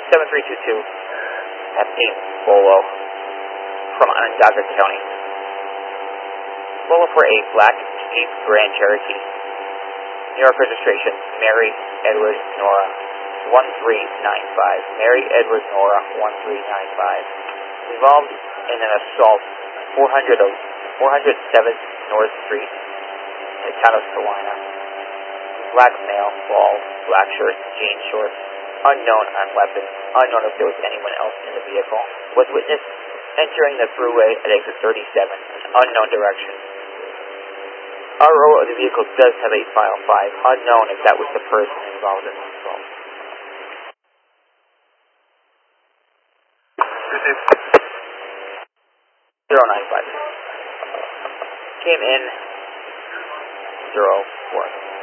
7322, Captain Bolo from Onondaga County. Bolo for a black Jeep Grand Cherokee. New York registration, Mary Edward Nora 1395. Mary Edward Nora 1395. Involved in an assault 407th North Street in the town of Salina. Black male, bald, black shirt, jean shorts, unknown on weapons, unknown if there was anyone else in the vehicle. Was witnessed entering the thruway at exit 37 in unknown direction. RO of the vehicle does have a file 5, unknown if that was the person involved in the assault. 095. Came in 04.